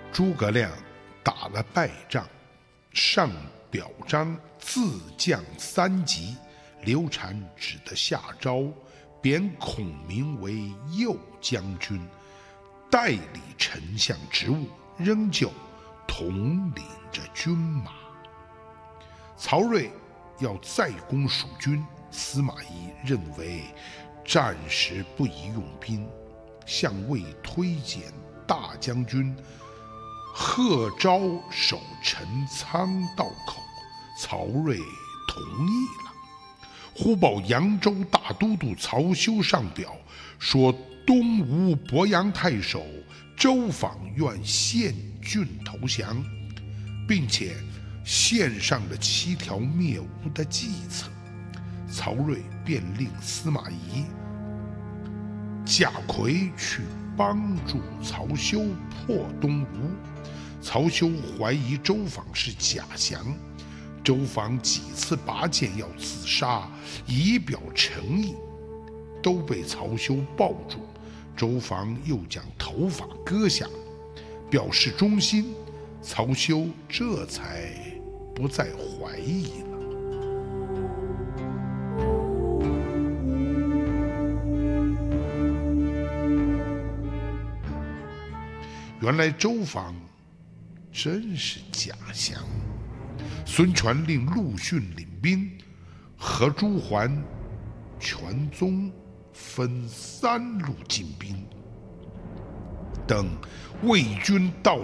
诸葛亮打了败仗，上表彰自降3级，刘禅只得下诏，贬孔明为右将军，代理丞相职务，仍旧统领着军马。曹睿要再攻蜀军，司马懿认为暂时不宜用兵，向魏推荐大将军贺昭守陈仓道口，曹睿同意了。忽报扬州大都督曹休上表，说东吴鄱阳太守周访愿献郡投降，并且献上了7条灭吴的计策。曹睿便令司马懿、贾逵去帮助曹休破东吴。曹休怀疑周访是假降，周访几次拔剑要自杀，以表诚意，都被曹休抱住。周访又将头发割下，表示忠心，曹休这才不再怀疑了。原来周访真是假降。孙权令陆逊领兵，和朱桓、全宗分3路进兵。等魏军到